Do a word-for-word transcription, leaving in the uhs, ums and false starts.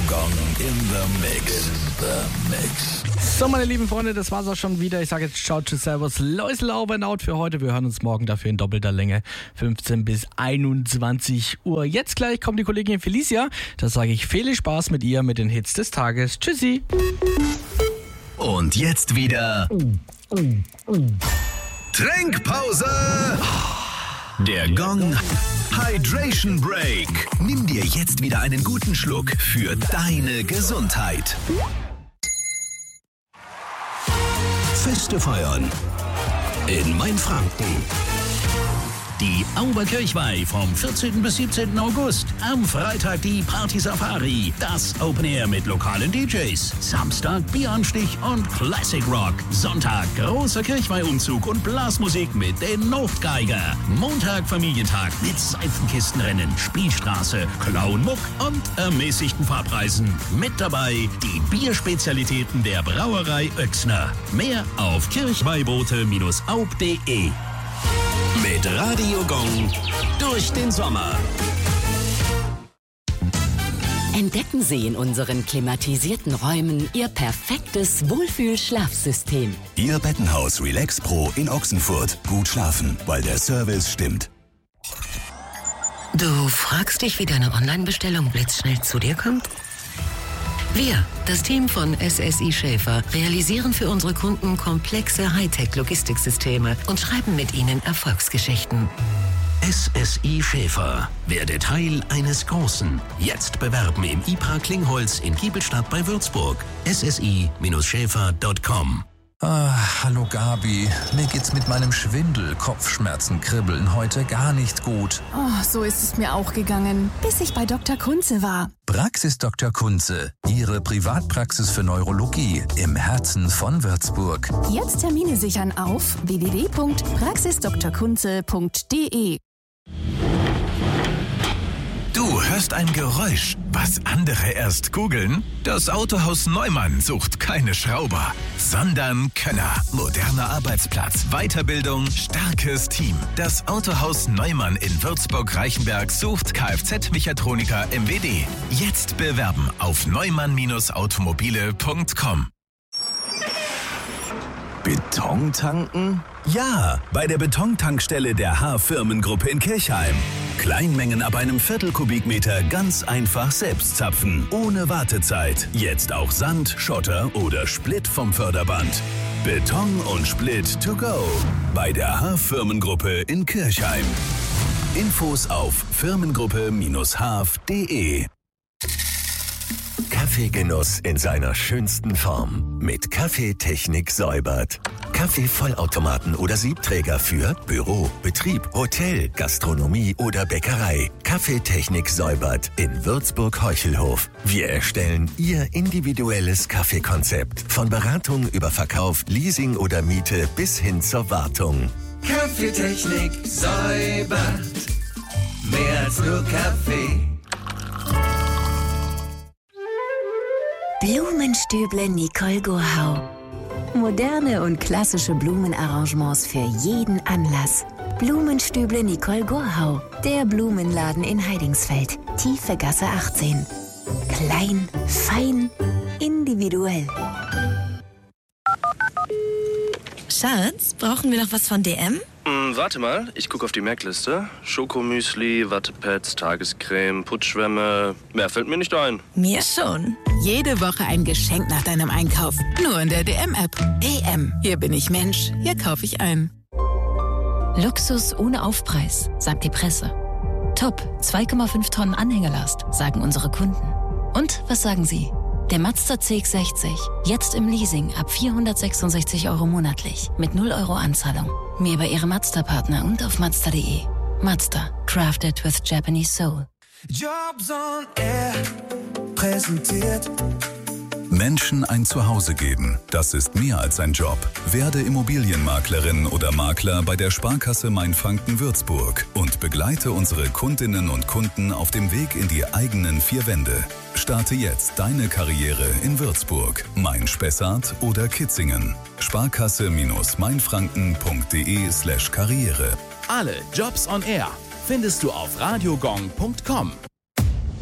Gong in the Mix. In the Mix. So, meine lieben Freunde, das war's auch schon wieder. Ich sage jetzt ciao, tschüss, servus, Läusel, over and out für heute. Wir hören uns morgen dafür in doppelter Länge, fünfzehn bis einundzwanzig Uhr. Jetzt gleich kommt die Kollegin Felicia. Da sage ich viel Spaß mit ihr, mit den Hits des Tages. Tschüssi. Und jetzt wieder Trinkpause. Der Gong Hydration Break. Nimm dir jetzt wieder einen guten Schluck für deine Gesundheit. Feste feiern in Mainfranken. Die Auberkirchweih vom vierzehnten bis siebzehnten August. Am Freitag die Party Safari. Das Open Air mit lokalen D Js. Samstag Bieranstich und Classic Rock. Sonntag großer Kirchweihumzug und Blasmusik mit den Notgeiger. Montag Familientag mit Seifenkistenrennen, Spielstraße, Clown-Muck und ermäßigten Fahrpreisen. Mit dabei die Bierspezialitäten der Brauerei Oechsner. Mehr auf kirchweihboote Bindestrich aub punkt de. Mit Radio Gong durch den Sommer. Entdecken Sie in unseren klimatisierten Räumen Ihr perfektes Wohlfühl-Schlafsystem. Ihr Bettenhaus Relax Pro in Ochsenfurt. Gut schlafen, weil der Service stimmt. Du fragst dich, wie deine Online-Bestellung blitzschnell zu dir kommt? Wir, das Team von S S I Schäfer, realisieren für unsere Kunden komplexe Hightech-Logistiksysteme und schreiben mit ihnen Erfolgsgeschichten. S S I Schäfer. Werde Teil eines Großen. Jetzt bewerben im IPRA Klingholz in Kiebelstadt bei Würzburg. S S I Schäfer punkt com. Ah, hallo Gabi. Mir geht's mit meinem Schwindel, Kopfschmerzen, Kribbeln heute gar nicht gut. Oh, so ist es mir auch gegangen, bis ich bei Doktor Kunze war. Praxis Doktor Kunze, Ihre Privatpraxis für Neurologie im Herzen von Würzburg. Jetzt Termine sichern auf w w w punkt praxis doktor kunze punkt de. Du hörst ein Geräusch, was andere erst googeln? Das Autohaus Neumann sucht keine Schrauber, sondern Könner. Moderner Arbeitsplatz, Weiterbildung, starkes Team. Das Autohaus Neumann in Würzburg-Reichenberg sucht Kfz-Mechatroniker M W D. Jetzt bewerben auf neumann automobile punkt com. Beton tanken? Ja, bei der Betontankstelle der H-Firmengruppe in Kirchheim. Kleinmengen ab einem Viertel Kubikmeter ganz einfach selbst zapfen, ohne Wartezeit. Jetzt auch Sand, Schotter oder Split vom Förderband. Beton und Split to go bei der H-Firmengruppe in Kirchheim. Infos auf firmengruppe Bindestrich haaf punkt de. Kaffeegenuss in seiner schönsten Form mit Kaffeetechnik Säubert. Kaffeevollautomaten oder Siebträger für Büro, Betrieb, Hotel, Gastronomie oder Bäckerei. Kaffeetechnik Säubert in Würzburg-Heuchelhof. Wir erstellen Ihr individuelles Kaffeekonzept. Von Beratung über Verkauf, Leasing oder Miete bis hin zur Wartung. Kaffeetechnik Säubert. Mehr als nur Kaffee. Blumenstüble Nicole Gurhau. Moderne und klassische Blumenarrangements für jeden Anlass. Blumenstüble Nicole Gurhau. Der Blumenladen in Heidingsfeld. Tiefe Gasse achtzehn. Klein, fein, individuell. Schatz, brauchen wir noch was von D M? Hm, warte mal, ich gucke auf die Merkliste. Schokomüsli, Wattepads, Tagescreme, Putzschwämme. Mehr fällt mir nicht ein. Mir schon. Jede Woche ein Geschenk nach deinem Einkauf. Nur in der D M-App. D M. Hier bin ich Mensch. Hier kaufe ich ein. Luxus ohne Aufpreis, sagt die Presse. Top, zwei Komma fünf Tonnen Anhängerlast, sagen unsere Kunden. Und was sagen Sie? Der Mazda C X sechzig. Jetzt im Leasing ab vierhundertsechsundsechzig Euro monatlich. Mit null Euro Anzahlung. Mehr bei Ihrem Mazda-Partner und auf mazda punkt de. Mazda. Crafted with Japanese Soul. Jobs on Air präsentiert. Menschen ein Zuhause geben, das ist mehr als ein Job. Werde Immobilienmaklerin oder Makler bei der Sparkasse Mainfranken-Würzburg und begleite unsere Kundinnen und Kunden auf dem Weg in die eigenen vier Wände. Starte jetzt deine Karriere in Würzburg, Main-Spessart oder Kitzingen. Sparkasse-mainfranken punkt de slash Karriere. Alle Jobs on Air findest du auf radiogong punkt com.